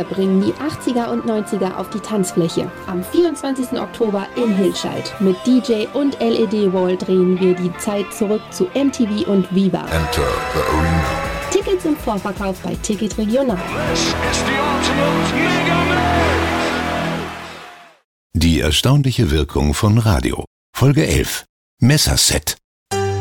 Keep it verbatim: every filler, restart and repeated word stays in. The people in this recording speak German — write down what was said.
Wir bringen die achtziger und neunziger auf die Tanzfläche. Am vierundzwanzigsten Oktober in Hilscheid. Mit D J und L E D-Wall drehen wir die Zeit zurück zu M T V und Viva. Enter the arena. Tickets im Vorverkauf bei Ticket Regional. Die erstaunliche Wirkung von Radio. Folge elf. Messerset.